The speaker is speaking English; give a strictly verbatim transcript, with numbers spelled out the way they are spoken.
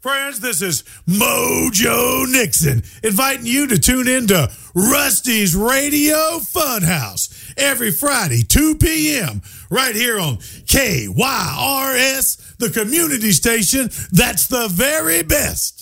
Friends, this is Mojo Nixon inviting you to tune in to Rusty's Radio Funhouse every Friday, two p.m., right here on K Y R S, the community station that's the very best.